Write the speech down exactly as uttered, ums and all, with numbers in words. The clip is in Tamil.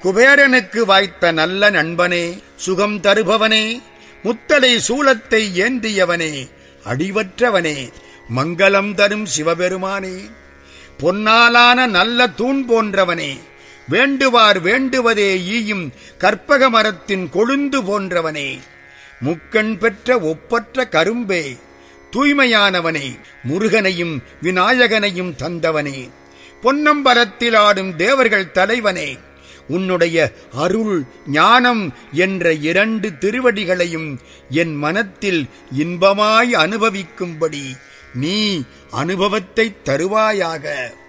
குபேரனுக்கு வாய்த்த நல்ல நண்பனே, சுகம் தருபவனே, முத்தலை சூலத்தை ஏந்தியவனே, அடிவற்றவனே, மங்களம் தரும் சிவபெருமானே, பொன்னாலான நல்ல தூண் போன்றவனே, வேண்டுவார் வேண்டுவதே ஈயும் கற்பக மரத்தின் கொழுந்து போன்றவனே, முக்கண் பெற்ற ஒப்பற்ற கரும்பே, தூய்மையானவனே, முருகனையும் விநாயகனையும் தந்தவனே, பொன்னம்பலத்தில் ஆடும் தேவர்கள் தலைவனே, உன்னுடைய அருள் ஞானம் என்ற இரண்டு திருவடிகளையும் என் மனத்தில் இன்பமாய் அனுபவிக்கும்படி நீ அனுபவத்தை தருவாயாக.